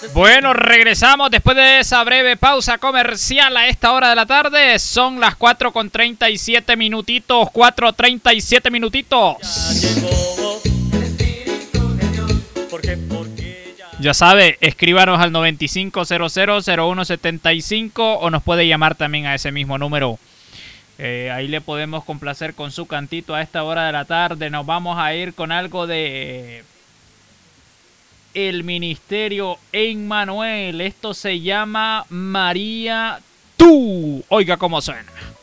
Bueno, regresamos después de esa breve pausa comercial a esta hora de la tarde. Son las 4:37 minutitos. 4:37 minutitos. Ya sabe, escríbanos al 9500-0175 o nos puede llamar también a ese mismo número. Ahí le podemos complacer con su cantito a esta hora de la tarde. Nos vamos a ir con algo de el Ministerio Emmanuel. Esto se llama María Tú. Oiga cómo suena.